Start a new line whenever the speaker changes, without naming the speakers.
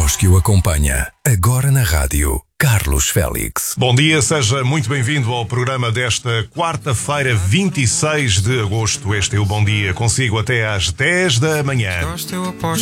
voz que o acompanha. Agora na rádio, Carlos Félix.
Bom dia, seja muito bem-vindo ao programa desta quarta-feira, 26 de agosto. Este é o Bom Dia, consigo até às 10 da manhã.